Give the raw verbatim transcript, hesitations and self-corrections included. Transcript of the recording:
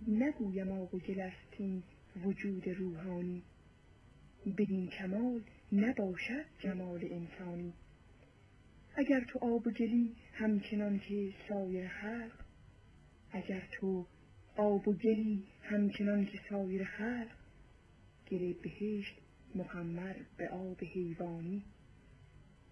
نگویم آب و گل است این وجود روحانی، بدین کمال نباشد جمال انسانی. اگر تو آب و گلی همچنان که سایر خلق، اگر تو آب و گلی همچنان که سایر خلق، گل بهشت مخمر به آب حیوانی.